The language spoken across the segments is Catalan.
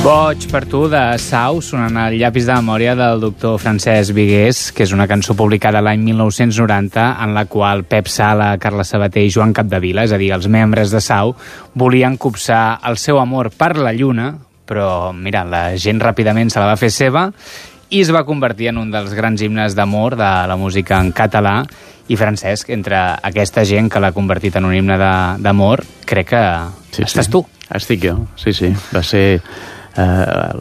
Boig per tu, de Sau, sonant el llapis de memòria del doctor Francesc Vigués, que és una cançó publicada l'any 1990 en la qual Pep Sala, Carles Sabater i Joan Capdevila, és a dir, els membres de Sau, volien copsar el seu amor per la lluna, però, mira, la gent ràpidament se la va fer seva i es va convertir en un dels grans himnes d'amor de la música en català. I Francesc, entre aquesta gent que l'ha convertit en un himne d'amor, crec que estàs tu. Estic jo, sí. Va ser... a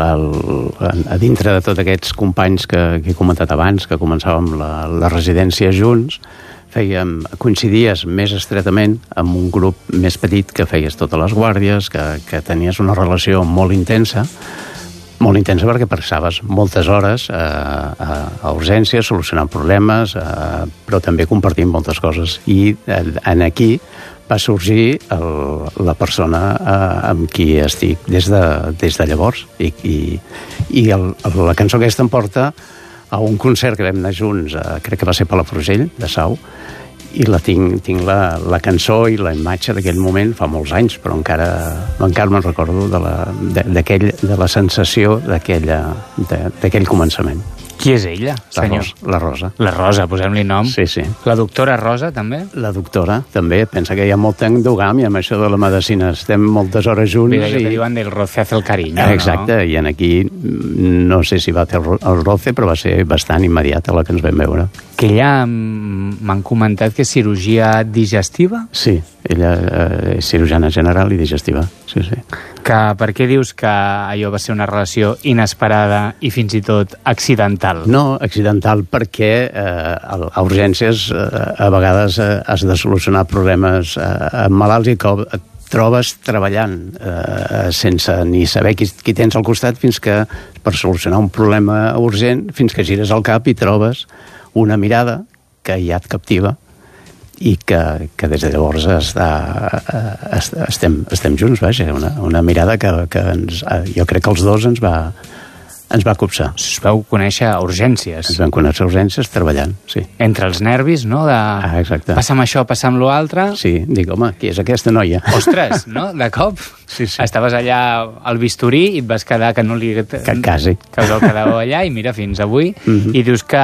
dintre de tots aquests companys que he comentat abans, que començàvem la residència junts, coincidies més estretament amb un grup més petit que feies totes les guàrdies, que tenies una relació molt intensa perquè passaves moltes hores a urgències, solucionant problemes, però també compartint moltes coses. I aquí va sorgir la persona amb qui estic des de llavors. I la cançó aquesta em porta a un concert que vam anar junts, crec que va ser Palafrugell, de Sau, i tinc la cançó i la imatge d'aquell moment fa molts anys, però encara me'n recordo de la sensació d'aquell començament. Qui és ella, senyor? La Rosa. La Rosa, posem-li nom. Sí. La doctora Rosa, també? La doctora, també. Pensa que hi ha molta endogàmia amb això de la medicina. Estem moltes hores junts. Mira, que diuen del roce hace el cariño, exacte, no? I aquí no sé si va fer el roce, però va ser bastant immediat a la que ens vam veure. Que ella m'han comentat que és cirurgia digestiva? Sí, ella és cirurgiana general i digestiva, sí. Per què dius que allò va ser una relació inesperada i fins i tot accidental? No, accidental perquè a urgències a vegades has de solucionar problemes amb malalts i que et trobes treballant sense ni saber qui tens al costat fins que, per solucionar un problema urgent, fins que gires el cap i trobes una mirada que ja et captiva i que des de llavors estem junts, vaja, una mirada que jo crec que els dos ens va copsar. Us vau conèixer a urgències. Ens vam conèixer a urgències treballant, sí. Entre els nervis, no? Exacte. Passa'm això, passa'm lo altre. Sí, dic, home, qui és aquesta noia? Ostres, no? De cop. Sí. Estaves allà al bisturí i et vas quedar que no li... Que quasi. Que us el quedàveu allà i mira, fins avui. I dius que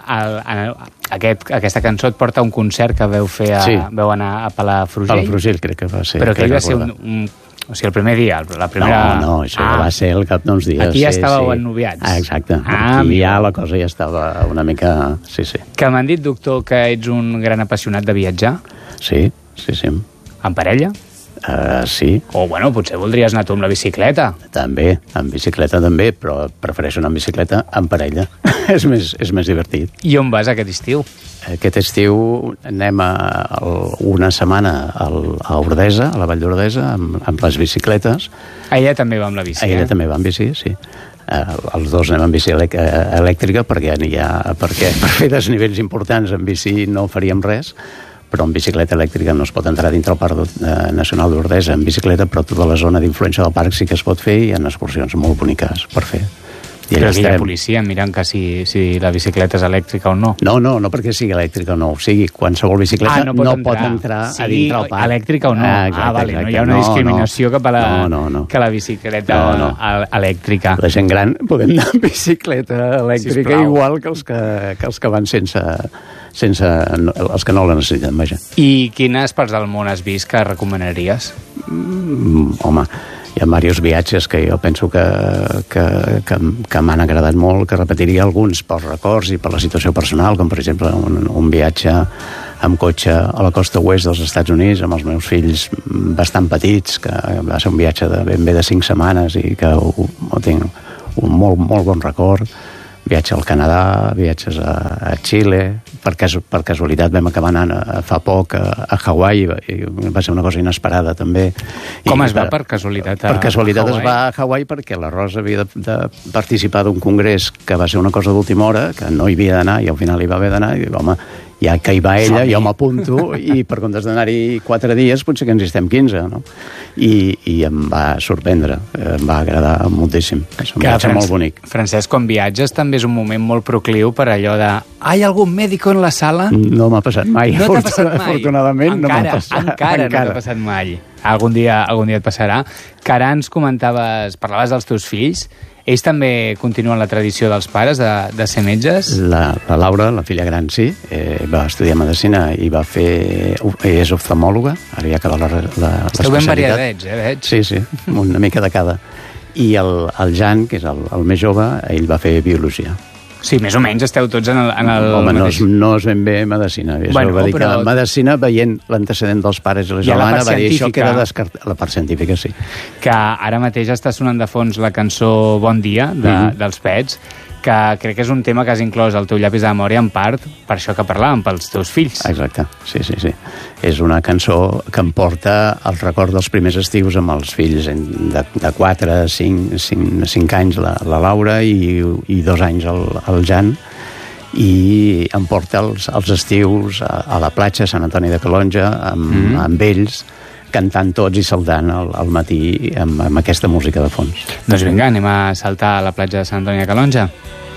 aquesta cançó et porta a un concert que veu anar a Palafrugell. Palafrugell crec que va ser. Però aquell va ser o sigui, el primer dia, la primera... No, això va ser al cap d'uns dies. Aquí ja estàveu ennoviats. Exacte. Aquí ja la cosa ja estava una mica... Sí. Que m'han dit, doctor, que ets un gran apassionat de viatjar? Sí. En parella? Sí. O, bueno, potser voldries anar tu amb la bicicleta. També, amb bicicleta també, però prefereixo anar amb bicicleta en parella. és més divertit. I on vas aquest estiu? Aquest estiu anem una setmana a Ordesa, a la Vall d'Ordesa, amb les bicicletes. Ella també va amb la bici, Ella també va amb bici, sí. Els dos anem amb bici elèctrica perquè per fer desnivells importants en bici no faríem res, però en bicicleta elèctrica no es pot entrar dintre el Parc Nacional d'Ordesa en bicicleta, però tota la zona d'influència del parc sí que es pot fer i hi ha excursions molt boniques per fer. Però aquí hi ha policia mirant que si la bicicleta és elèctrica o no. No perquè sigui elèctrica o no. O sigui, qualsevol bicicleta no pot entrar a dintre el parc. Elèctrica o no. Vale, no hi ha una discriminació cap a la bicicleta elèctrica. La gent gran podem anar amb bicicleta elèctrica igual que els que van sense els que no la necessiten, vaja. I quines parts del món has vist que recomanaries? Home, hi ha diversos viatges que jo penso que m'han agradat molt, que repetiria alguns pels records i per la situació personal, com per exemple un viatge amb cotxe a la costa oest dels Estats Units amb els meus fills bastant petits, que va ser un viatge de ben bé de 5 setmanes i que ho tinc un molt bon record. Viatge al Canadà, viatges a Xile, per casualitat vam acabar anant fa poc a Hawaii, i va ser una cosa inesperada també. Com es va per casualitat a Hawaii? Per casualitat es va a Hawaii perquè la Rosa havia de participar d'un congrés que va ser una cosa d'última hora, que no hi havia d'anar i al final hi va haver d'anar, i dic, home, ja que hi va ella, jo m'apunto i per comptes d'anar-hi 4 dies potser que ens hi estem 15, no? I em va sorprendre, em va agradar moltíssim. És un viatge molt bonic. Francesc, quan viatges també és un moment molt procliu per allò de «Hay algun médico en la sala?» No m'ha passat mai. No t'ha passat mai? Afortunadament no m'ha passat. Encara no t'ha passat mai. algun dia et passarà. Que ara ens parlaves dels teus fills. Ells també continuen la tradició dels pares de ser metges? La Laura, la filla gran, sí, va estudiar medicina i és oftalmòloga, ara ja acaba l'especialitat. Esteu ben variadets, veig? Sí, una mica de cada. I el Jan, que és el més jove, ell va fer biologia. Sí, més o menys esteu tots en el Home, mateix... no és ben bé medicina. Bueno, va dir que medicina, veient l'antecedent dels pares i la germana, va dir això queda descartat. La part científica, sí. Que ara mateix està sonant de fons la cançó Bon dia, dels Pets, que crec que és un tema que has inclòs al teu llapis de memòria en part per això que parlàvem, pels teus fills. Exacte, sí. És una cançó que em porta el record dels primers estius amb els fills de 4 a 5 anys, la Laura, i 2 anys el Jan, i em porta els estius a la platja Sant Antoni de Calonja amb ells, cantant tots i saltant al matí amb aquesta música de fons. Doncs vinga, anem a saltar a la platja de Sant Antoni de Calonja.